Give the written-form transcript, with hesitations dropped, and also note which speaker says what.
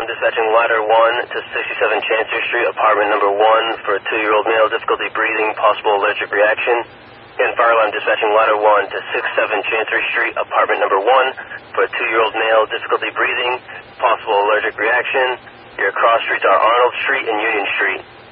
Speaker 1: Dispatching ladder 1 to 67 Chancery Street, apartment number 1 for a 2-year-old male, difficulty breathing, possible allergic reaction. And fire alarm dispatching ladder 1 to 67 Chancery Street, apartment number 1 for a 2-year-old male, difficulty breathing, possible allergic reaction. Your cross streets are Arnold Street and Union Street.